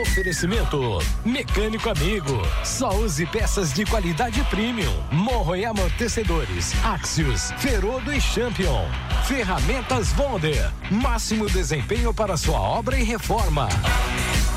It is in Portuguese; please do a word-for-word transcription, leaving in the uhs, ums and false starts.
Oferecimento Mecânico Amigo. Só use peças de qualidade premium. Morro e amortecedores. Axios, Ferodo e Champion. Ferramentas Wonder. Máximo desempenho para sua obra e reforma.